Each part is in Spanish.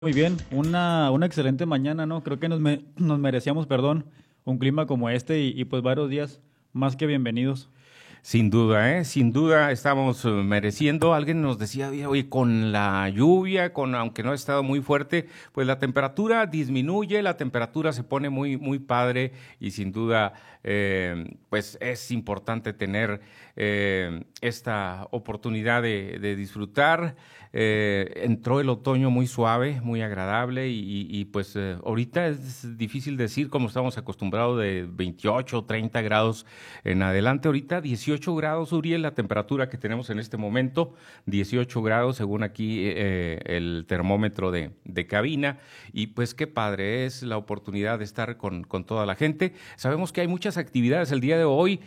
Muy bien, una excelente mañana, ¿no? Creo que nos merecíamos, perdón, un clima como este y pues varios días más que bienvenidos. Sin duda, ¿eh? Sin duda estamos mereciendo. Alguien nos decía, oye, con la lluvia, aunque no ha estado muy fuerte, pues la temperatura disminuye, la temperatura se pone muy padre y sin duda, pues es importante tener esta oportunidad de disfrutar. Entró el otoño muy suave, muy agradable pues ahorita es difícil decir como estamos acostumbrados de 28 o 30 grados en adelante. Ahorita 18 grados, Uriel, la temperatura que tenemos en este momento, 18 grados según aquí el termómetro de cabina. Y pues qué padre es la oportunidad de estar con toda la gente. Sabemos que hay muchas actividades el día de hoy.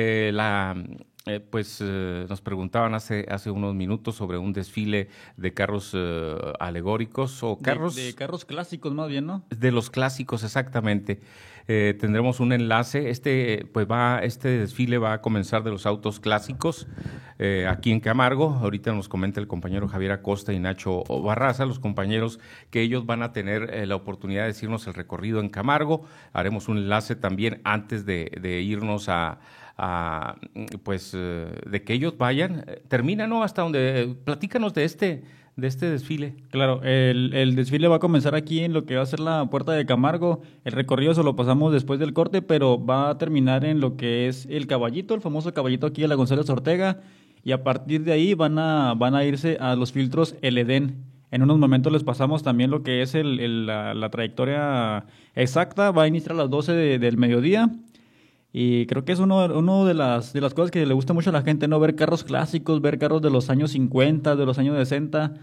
Nos preguntaban hace unos minutos sobre un desfile de carros alegóricos o De carros carros clásicos más bien, ¿no? de los clásicos, exactamente. Tendremos un enlace. Este desfile va a comenzar de los autos clásicos aquí en Camargo. Ahorita nos comenta el compañero Javier Acosta y Nacho Barraza, los compañeros, que ellos van a tener la oportunidad de decirnos el recorrido en Camargo. Haremos un enlace también antes de irnos de que ellos vayan. Termina, ¿no? Hasta donde, platícanos de este desfile. Claro, el desfile va a comenzar aquí en lo que va a ser la Puerta de Camargo. El recorrido se lo pasamos después del corte, pero va a terminar en lo que es el Caballito, el famoso Caballito aquí de la González Ortega. Y a partir de ahí van a irse a los filtros El Edén. En unos momentos les pasamos también lo que es la trayectoria exacta. Va a iniciar a las 12 del mediodía. Y creo que es uno de las cosas que le gusta mucho a la gente, ¿no? Ver carros clásicos, ver carros de los años 50, de los años 60.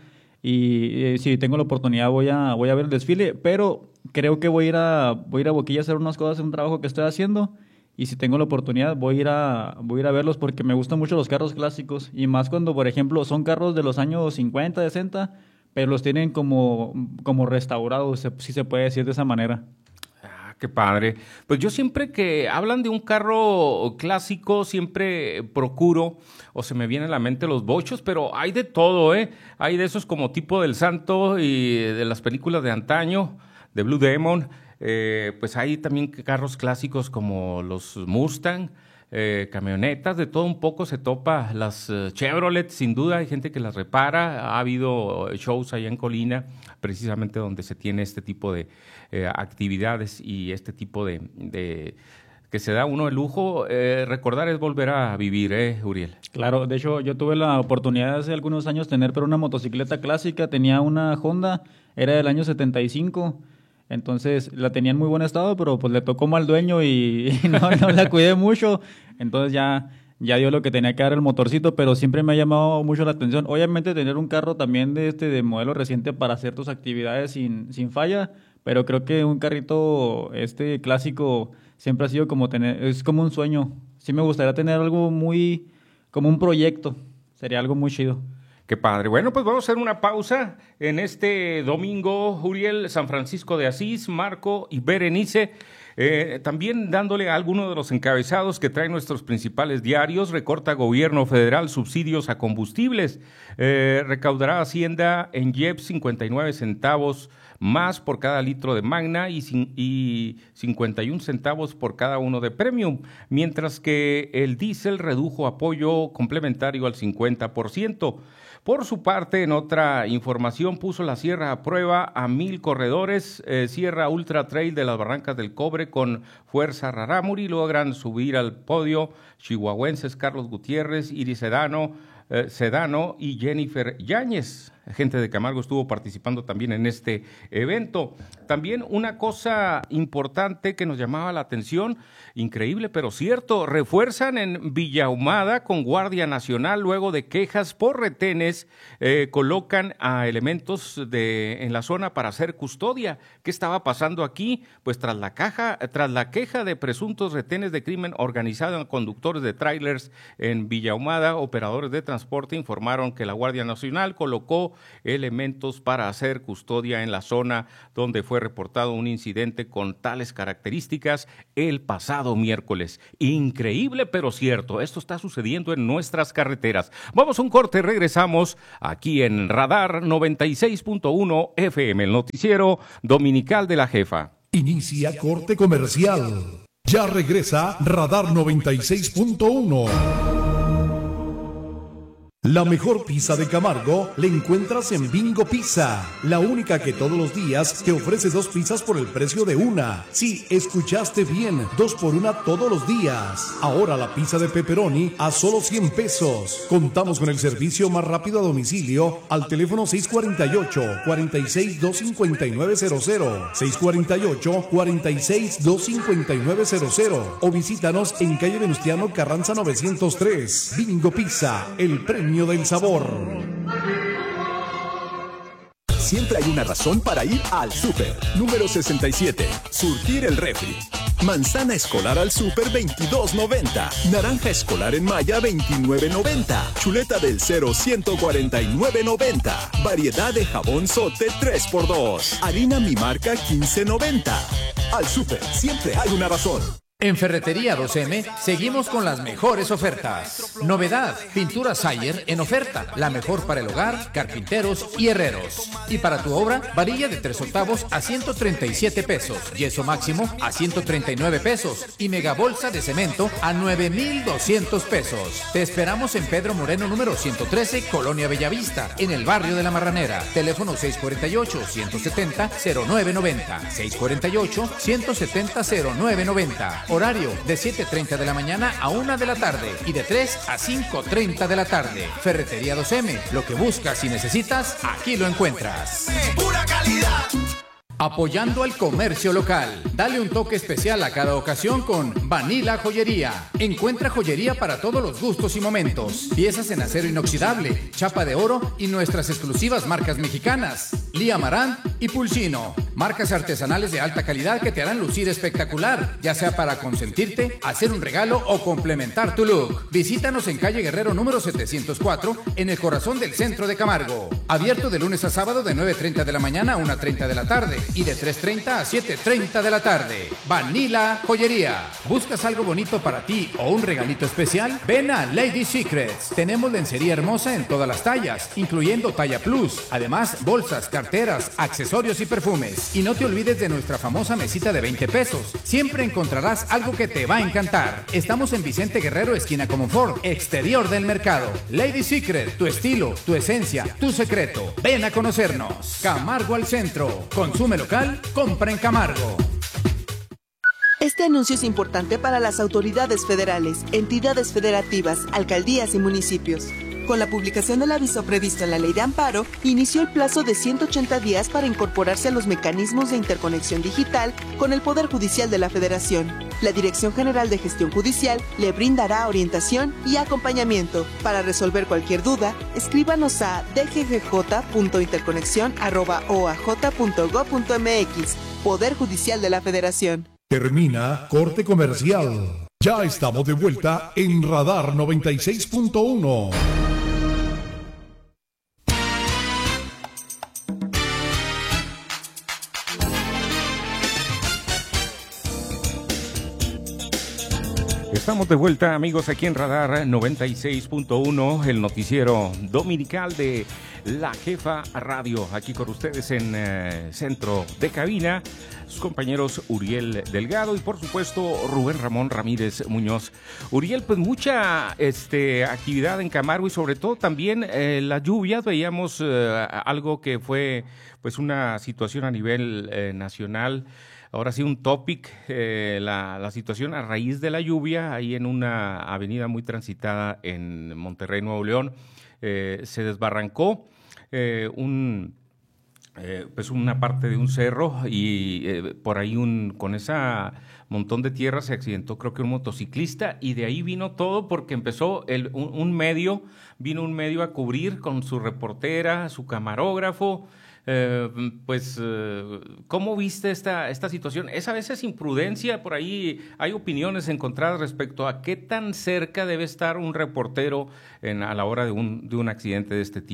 Y si tengo la oportunidad voy a ver el desfile, pero creo que voy a ir a Boquilla a hacer unas cosas, un trabajo que estoy haciendo. Y si tengo la oportunidad voy a ir a verlos porque me gustan mucho los carros clásicos. Y más cuando, por ejemplo, son carros de los años 50, 60, pero los tienen como restaurados, si se puede decir de esa manera. Ah, qué padre. Pues yo siempre que hablan de un carro clásico, siempre procuro, o se me vienen a la mente los bochos, pero hay de todo, ¿eh? Hay de esos como tipo del Santo y de las películas de antaño, de Blue Demon. Pues hay también carros clásicos como los Mustang, camionetas, de todo un poco se topa. Las Chevrolet, sin duda, hay gente que las repara. Ha habido shows allá en Colina, precisamente donde se tiene este tipo de actividades y este tipo de que se da uno el lujo. Recordar es volver a vivir, Uriel. Claro, de hecho yo tuve la oportunidad hace algunos años tener pero una motocicleta clásica, tenía una Honda, era del año 75, entonces la tenía en muy buen estado, pero pues le tocó mal dueño y no la cuidé mucho, entonces ya dio lo que tenía que dar el motorcito, pero siempre me ha llamado mucho la atención. Obviamente tener un carro también de modelo reciente para hacer tus actividades sin falla, pero creo que un carrito clásico siempre ha sido es como un sueño. Sí me gustaría tener algo muy como un proyecto. Sería algo muy chido. Qué padre. Bueno, pues vamos a hacer una pausa en este domingo, Uriel, San Francisco de Asís, Marco y Berenice. También dándole a alguno de los encabezados que traen nuestros principales diarios. Recorta gobierno federal subsidios a combustibles. Recaudará Hacienda en IEPS 59 centavos más por cada litro de Magna y 51 centavos por cada uno de Premium, mientras que el diésel redujo apoyo complementario al 50%. Por su parte, en otra información, puso la Sierra a prueba a 1,000 corredores. Sierra Ultra Trail de las Barrancas del Cobre con Fuerza Rarámuri logran subir al podio chihuahuenses Carlos Gutiérrez, Iris Sedano y Jennifer Yáñez. Gente de Camargo estuvo participando también en este evento. También una cosa importante que nos llamaba la atención, increíble pero cierto, refuerzan en Villa Ahumada con Guardia Nacional luego de quejas por retenes, colocan a elementos en la zona para hacer custodia. ¿Qué estaba pasando aquí? Pues tras la queja de presuntos retenes de crimen organizado en conductores de trailers en Villa Ahumada, operadores de transporte informaron que la Guardia Nacional colocó movilizó elementos para hacer custodia en la zona donde fue reportado un incidente con tales características el pasado miércoles. Increíble, pero cierto, esto está sucediendo en nuestras carreteras. Vamos a un corte, regresamos aquí en Radar 96.1 FM, el noticiero dominical de la jefa. Inicia corte comercial. Ya regresa Radar 96.1. La mejor pizza de Camargo la encuentras en Bingo Pizza, la única que todos los días te ofrece 2 pizzas por el precio de una. Sí, escuchaste bien, 2 por 1 todos los días. Ahora la pizza de pepperoni a solo 100 pesos. Contamos con el servicio más rápido a domicilio al teléfono 648-46-25900, 648-46-25900 o visítanos en calle Venustiano Carranza 903. Bingo Pizza, el premio del sabor. Siempre hay una razón para ir al súper. Número 67. Surtir el refri. Manzana escolar al súper 22.90. Naranja escolar en Maya 29.90. Chuleta del Cero 149.90. Variedad de jabón Sote 3x2. Harina Mi Marca 15.90. Al súper siempre hay una razón. En Ferretería 2M seguimos con las mejores ofertas. Novedad, pintura Sayer en oferta. La mejor para el hogar, carpinteros y herreros. Y para tu obra, varilla de 3/8 a 137 pesos. Yeso máximo a 139 pesos. Y megabolsa de cemento a 9,200 pesos. Te esperamos en Pedro Moreno número 113, Colonia Bellavista, en el barrio de La Marranera. Teléfono 648-170-0990. 648-170-0990. Horario de 7:30 de la mañana a 1 de la tarde y de 3 a 5:30 de la tarde. Ferretería 2M, lo que buscas y necesitas, aquí lo encuentras. ¡Pura calidad! Apoyando al comercio local. Dale un toque especial a cada ocasión con Vanilla Joyería. Encuentra joyería para todos los gustos y momentos. Piezas en acero inoxidable, chapa de oro y nuestras exclusivas marcas mexicanas. Lía Marant y Pulsino. Marcas artesanales de alta calidad que te harán lucir espectacular, ya sea para consentirte, hacer un regalo o complementar tu look. Visítanos en calle Guerrero número 704, en el corazón del centro de Camargo. Abierto de lunes a sábado de 9:30 de la mañana a 1:30 de la tarde y de 3:30 a 7:30 de la tarde. Vanilla Joyería. ¿Buscas algo bonito para ti o un regalito especial? Ven a Lady Secrets. Tenemos lencería hermosa en todas las tallas, incluyendo talla plus. Además, bolsas, carteras, accesorios y perfumes. Y no te olvides de nuestra famosa mesita de 20 pesos. Siempre encontrarás algo que te va a encantar. Estamos en Vicente Guerrero, esquina Comonfort, exterior del mercado. Lady Secret, tu estilo, tu esencia, tu secreto. Ven a conocernos. Camargo al centro. Consume local, compra en Camargo. Este anuncio es importante para las autoridades federales, entidades federativas, alcaldías y municipios. Con la publicación del aviso previsto en la Ley de Amparo, inició el plazo de 180 días para incorporarse a los mecanismos de interconexión digital con el Poder Judicial de la Federación. La Dirección General de Gestión Judicial le brindará orientación y acompañamiento. Para resolver cualquier duda, escríbanos a dggj.interconexión@oaj.gov.mx. Poder Judicial de la Federación. Termina corte comercial. Ya estamos de vuelta en Radar 96.1. Estamos de vuelta, amigos, aquí en Radar 96.1, el noticiero dominical de La Jefa Radio. Aquí con ustedes en centro de cabina, sus compañeros Uriel Delgado y por supuesto Rubén Ramón Ramírez Muñoz. Uriel, pues mucha actividad en Camargo y sobre todo también las lluvias. Veíamos algo que fue pues una situación a nivel nacional. Ahora sí, un topic, la situación a raíz de la lluvia, ahí en una avenida muy transitada en Monterrey, Nuevo León, se desbarrancó pues una parte de un cerro y por ahí con esa montón de tierra se accidentó creo que un motociclista y de ahí vino todo porque empezó un medio a cubrir con su reportera, su camarógrafo. ¿Cómo viste esta situación? ¿Es a veces imprudencia? Por ahí hay opiniones encontradas respecto a qué tan cerca debe estar un reportero a la hora de un accidente de este tipo.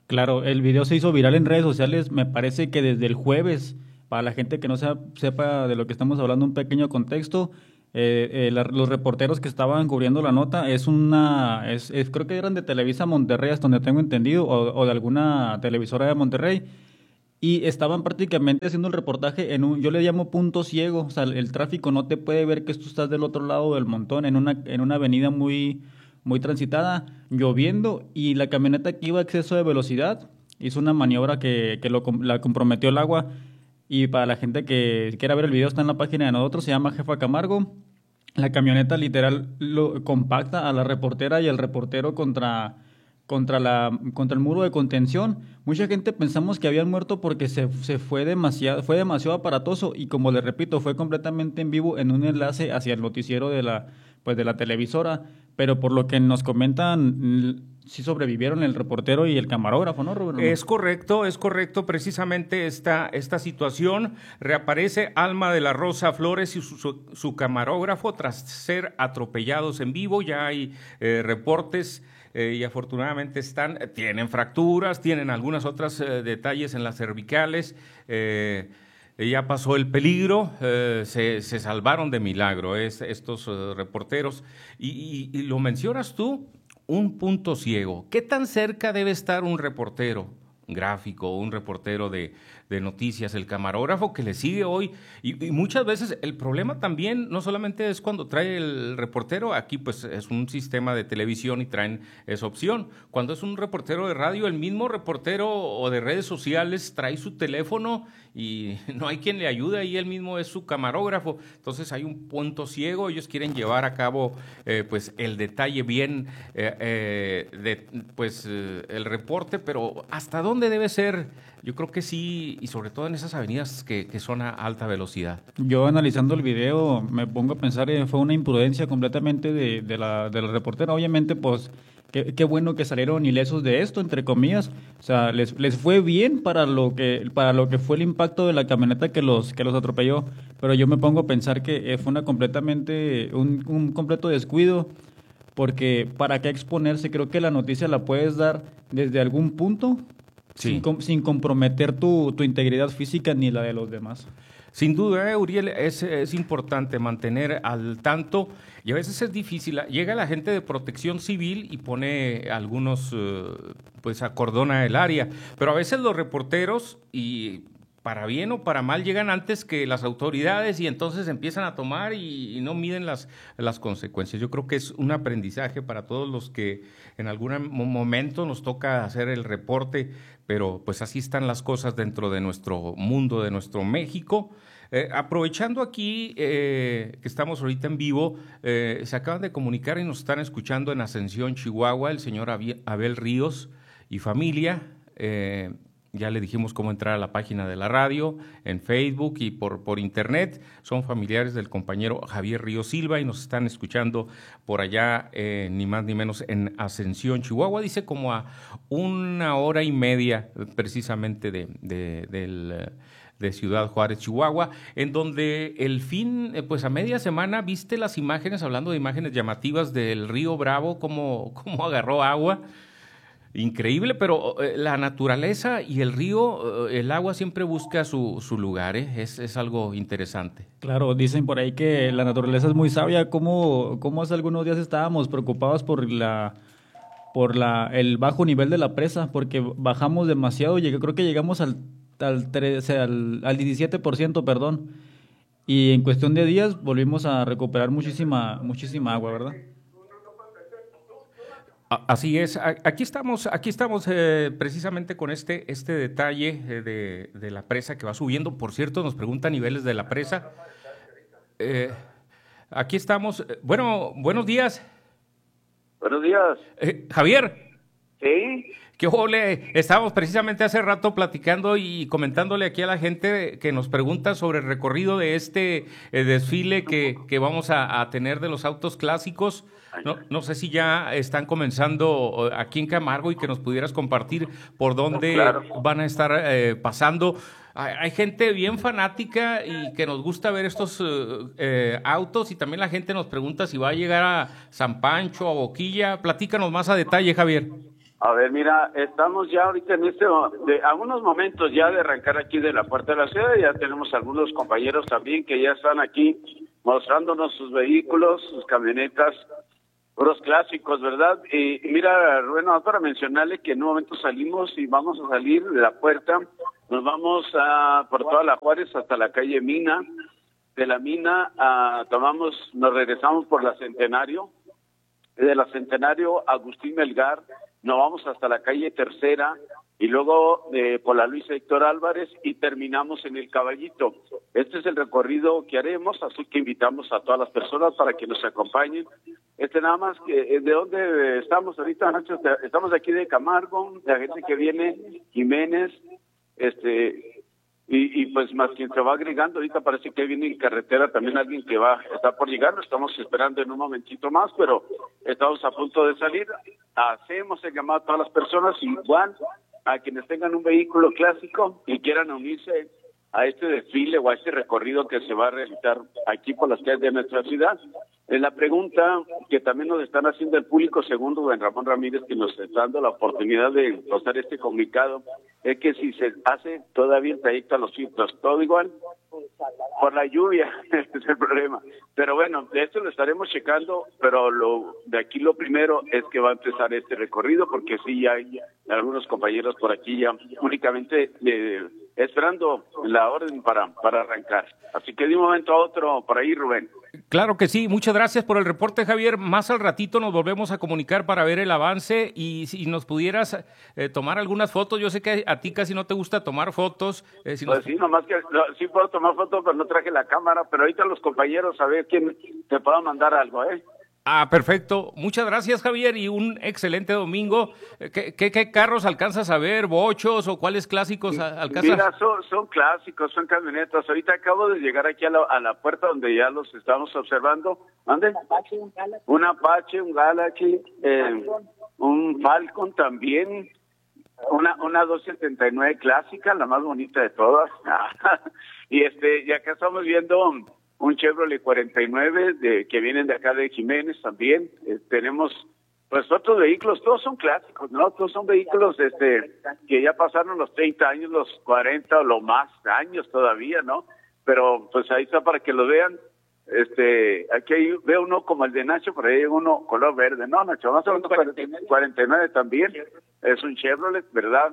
Claro, el video se hizo viral en redes sociales, me parece que desde el jueves, para la gente que no sepa de lo que estamos hablando, un pequeño contexto, los reporteros que estaban cubriendo la nota creo que eran de Televisa Monterrey, hasta donde tengo entendido, o de alguna televisora de Monterrey, y estaban prácticamente haciendo el reportaje yo le llamo punto ciego, o sea, el tráfico no te puede ver que tú estás del otro lado del montón, en una avenida muy transitada, lloviendo, y la camioneta que iba a exceso de velocidad hizo una maniobra que la comprometió el agua. Y para la gente que quiera ver el video, está en la página de nosotros, se llama Jefa Camargo. La camioneta literal lo compacta a la reportera y al reportero contra el muro de contención. Mucha gente pensamos que habían muerto porque se fue demasiado aparatoso, y como les repito, fue completamente en vivo en un enlace hacia el noticiero de la televisora, pero por lo que nos comentan, sí sobrevivieron el reportero y el camarógrafo, ¿no, Roberto? Es correcto, precisamente esta situación. Reaparece Alma de la Rosa Flores y su camarógrafo tras ser atropellados en vivo. Ya hay reportes y afortunadamente tienen fracturas, tienen algunas otras detalles en las cervicales. Ya pasó el peligro, se salvaron de milagro estos reporteros. Y lo mencionas tú, un punto ciego. ¿Qué tan cerca debe estar un reportero gráfico, un reportero de noticias, el camarógrafo que le sigue hoy? Y muchas veces el problema también no solamente es cuando trae el reportero, aquí pues es un sistema de televisión y traen esa opción. Cuando es un reportero de radio, el mismo reportero o de redes sociales trae su teléfono y no hay quien le ayude, ahí él mismo es su camarógrafo. Entonces hay un punto ciego, ellos quieren llevar a cabo pues el detalle bien el reporte, pero ¿hasta dónde debe ser? Yo creo que sí, y sobre todo en esas avenidas que son a alta velocidad. Yo analizando el video me pongo a pensar, fue una imprudencia completamente de la reportera. Obviamente, pues, qué bueno que salieron ilesos de esto, entre comillas. O sea, les fue bien para lo que fue el impacto de la camioneta que los atropelló. Pero yo me pongo a pensar que fue un completo descuido, porque ¿para qué exponerse? Creo que la noticia la puedes dar desde algún punto, sí, sin comprometer tu integridad física ni la de los demás. Sin duda, Uriel, es importante mantener al tanto, y a veces es difícil. Llega la gente de Protección Civil y pone algunos, pues acordona el área, pero a veces los reporteros, y para bien o para mal, llegan antes que las autoridades y entonces empiezan a tomar y no miden las consecuencias. Yo creo que es un aprendizaje para todos los que en algún momento nos toca hacer el reporte, pero pues así están las cosas dentro de nuestro mundo, de nuestro México. Aprovechando aquí que estamos ahorita en vivo, se acaban de comunicar y nos están escuchando en Ascensión, Chihuahua, el señor Abel Ríos y familia. Ya le dijimos cómo entrar a la página de la radio, en Facebook y por internet. Son familiares del compañero Javier Ríos Silva y nos están escuchando por allá, ni más ni menos, en Ascensión, Chihuahua. Dice como a 1 hora y media precisamente de Ciudad Juárez, Chihuahua, en donde pues a media semana viste las imágenes, hablando de imágenes llamativas del río Bravo, cómo agarró agua. Increíble, pero la naturaleza y el río, el agua siempre busca su lugar, es algo interesante. Claro, dicen por ahí que la naturaleza es muy sabia. Como hace algunos días estábamos preocupados por el bajo nivel de la presa, porque bajamos demasiado, creo que llegamos al 17%, perdón, y en cuestión de días volvimos a recuperar muchísima agua, ¿verdad? Así es. Aquí estamos precisamente con este detalle de la presa que va subiendo. Por cierto, nos pregunta niveles de la presa. Aquí estamos. Bueno, buenos días. Buenos días. Javier. Sí. ¿Qué ole? Estábamos precisamente hace rato platicando y comentándole aquí a la gente que nos pregunta sobre el recorrido de este desfile que vamos a tener de los autos clásicos. No sé si ya están comenzando aquí en Camargo y que nos pudieras compartir por dónde van a estar pasando. Hay gente bien fanática y que nos gusta ver estos autos, y también la gente nos pregunta si va a llegar a San Pancho, a Boquilla. Platícanos más a detalle, Javier. A ver, mira, estamos ya ahorita en a unos momentos ya de arrancar aquí de la puerta de la ciudad. Ya tenemos algunos compañeros también que ya están aquí mostrándonos sus vehículos, sus camionetas, puros clásicos, ¿verdad? Y mira, Rubén, para mencionarle que en un momento salimos y vamos a salir de la puerta, nos vamos por toda la Juárez hasta la calle Mina. De la Mina nos regresamos por la Centenario. De la Centenario, Agustín Melgar, nos vamos hasta la calle Tercera y luego por la Luis Héctor Álvarez y terminamos en el Caballito. Este es el recorrido que haremos, así que invitamos a todas las personas para que nos acompañen. Nada más que, ¿de dónde estamos ahorita, Nacho? Estamos de aquí de Camargo, la gente que viene, Jiménez, y pues más quien se va agregando, ahorita parece que viene en carretera también alguien que está por llegar, lo estamos esperando en un momentito más, pero estamos a punto de salir. Hacemos el llamado a todas las personas, igual a quienes tengan un vehículo clásico y quieran unirse a este desfile o a este recorrido que se va a realizar aquí por las calles de nuestra ciudad. La pregunta que también nos están haciendo el público, según Rubén Ramón Ramírez, que nos está dando la oportunidad de pasar este comunicado, es que si se hace todavía el trayecto a Los Filtros, todo igual, por la lluvia, ese es el problema. Pero bueno, de esto lo estaremos checando, pero de aquí lo primero es que va a empezar este recorrido, porque sí hay algunos compañeros por aquí ya únicamente esperando la orden para arrancar. Así que de un momento a otro, por ahí, Rubén. Claro que sí, muchas gracias por el reporte, Javier. Más al ratito nos volvemos a comunicar para ver el avance y si nos pudieras tomar algunas fotos. Yo sé que a ti casi no te gusta tomar fotos. Sí, nomás que sí puedo tomar fotos, pero no traje la cámara, pero ahorita los compañeros a ver quién te pueda mandar algo, ¿eh? Perfecto. Muchas gracias, Javier, y un excelente domingo. ¿Qué carros alcanzas a ver? ¿Bochos o cuáles clásicos alcanzas? Mira, son clásicos, son camionetas. Ahorita acabo de llegar aquí a la puerta donde ya los estamos observando. ¿Dónde? Un Apache, un Galaxy, un Falcon también, una 279 clásica, la más bonita de todas. Y acá estamos viendo un Chevrolet 49 que vienen de acá de Jiménez también. Tenemos pues otros vehículos, todos son clásicos, ¿no? Todos son vehículos que ya pasaron los 30 años, los 40 o los más años todavía, ¿no? Pero pues ahí está para que lo vean. Aquí veo uno como el de Nacho, pero ahí hay uno color verde. No, Nacho, vamos a ver 49 también. Es un Chevrolet, ¿verdad?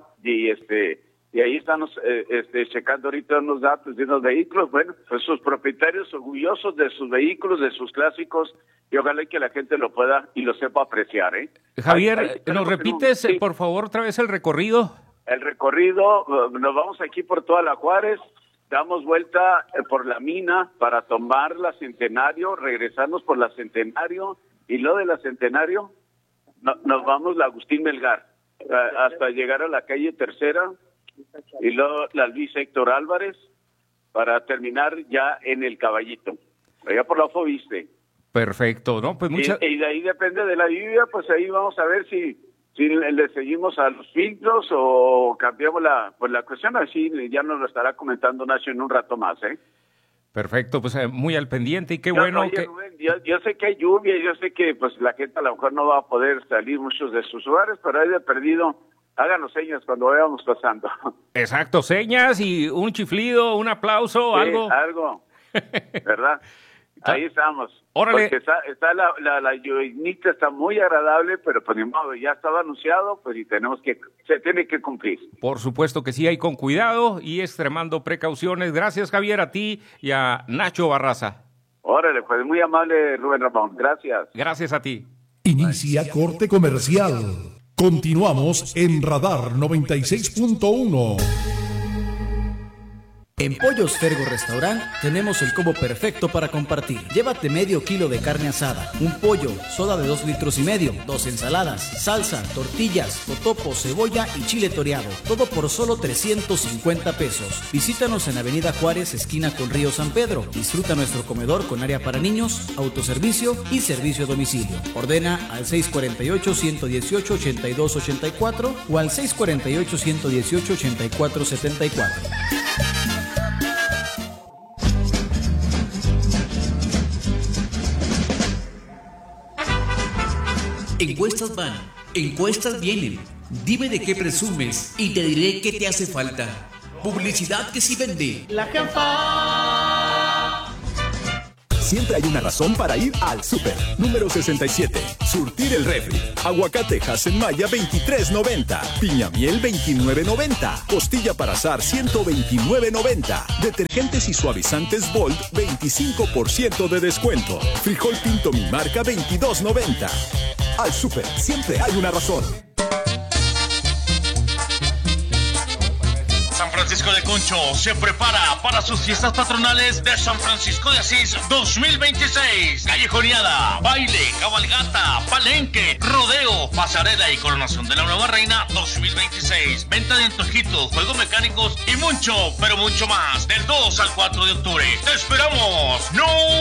Y ahí estamos checando ahorita unos datos de unos vehículos. Bueno, pues sus propietarios orgullosos de sus vehículos, de sus clásicos, y ojalá que la gente lo pueda y lo sepa apreciar, ¿eh? Javier, ¿nos repites, por favor, otra vez el recorrido? El recorrido, nos vamos aquí por toda la Juárez, damos vuelta por la Mina para tomar la Centenario, regresarnos por la Centenario, y luego de la Centenario nos vamos la Agustín Melgar, hasta llegar a la calle Tercera, y luego la Luis Héctor Álvarez para terminar ya en el Caballito, allá por la Foviste. Perfecto, ¿no? Pues y de ahí depende de la lluvia, pues ahí vamos a ver si le seguimos a Los Filtros o cambiamos la cuestión, así ya nos lo estará comentando Nacho en un rato más, ¿eh? Perfecto, pues muy al pendiente y qué bueno. Oye, Rubén, yo sé que hay lluvia, yo sé que pues la gente a lo mejor no va a poder salir muchos de sus hogares, pero ahí de perdido, háganos señas cuando vayamos pasando. Exacto, señas y un chiflido, un aplauso, sí, algo, ¿verdad? Ahí estamos. Órale. Porque está la lluvinita, está muy agradable, pero pues ni modo, ya estaba anunciado, pues y se tiene que cumplir. Por supuesto que sí, hay con cuidado y extremando precauciones. Gracias, Javier, a ti y a Nacho Barraza. Órale, pues muy amable, Rubén Ramón. Gracias. Gracias a ti. Inicia corte comercial. Continuamos en Radar 96.1. En Pollos Fergo Restaurant tenemos el combo perfecto para compartir. Llévate medio kilo de carne asada, un pollo, soda de 2,5 litros, 2 ensaladas, salsa, tortillas, totopo, cebolla y chile toreado. Todo por solo 350 pesos. Visítanos en Avenida Juárez, esquina con Río San Pedro. Disfruta nuestro comedor con área para niños, autoservicio y servicio a domicilio. Ordena al 648-118-8284 o al 648-118-8474. Encuestas van, encuestas vienen. Dime de qué presumes y te diré qué te hace falta. Publicidad que sí vende. La jefa. Siempre hay una razón para ir al súper. Número 67. Surtir el refri. Aguacate en Maya 23.90. Piña miel 29.90. Costilla para asar 129.90. Detergentes y suavizantes Bold 25% de descuento. Frijol Pinto Mi Marca 22.90. Al súper siempre hay una razón. San Francisco de Concho se prepara para sus fiestas patronales de San Francisco de Asís 2026. Callejoneada, baile, cabalgata, palenque, rodeo, pasarela y coronación de la nueva reina 2026. Venta de antojitos, juegos mecánicos y mucho, pero mucho más. Del 2 al 4 de octubre. ¡Te esperamos! ¡No!